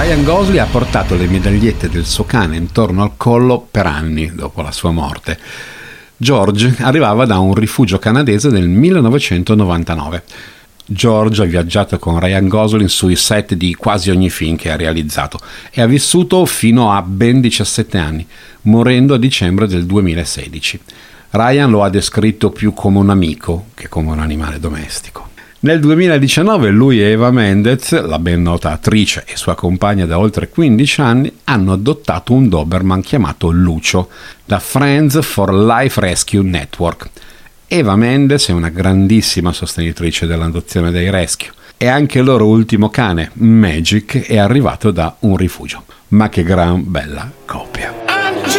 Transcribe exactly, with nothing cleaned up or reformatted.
Ryan Gosling ha portato le medagliette del suo cane intorno al collo per anni dopo la sua morte. George arrivava da un rifugio canadese nel millenovecentonovantanove. George ha viaggiato con Ryan Gosling sui set di quasi ogni film che ha realizzato e ha vissuto fino a ben diciassette anni, morendo a dicembre del duemilasedici. Ryan lo ha descritto più come un amico che come un animale domestico. Nel duemiladiciannove lui e Eva Mendes, la ben nota attrice e sua compagna da oltre quindici anni, hanno adottato un Doberman chiamato Lucio da Friends for Life Rescue Network. Eva Mendes è una grandissima sostenitrice dell'adozione dei rescue e anche il loro ultimo cane, Magic, è arrivato da un rifugio. Ma che gran bella coppia!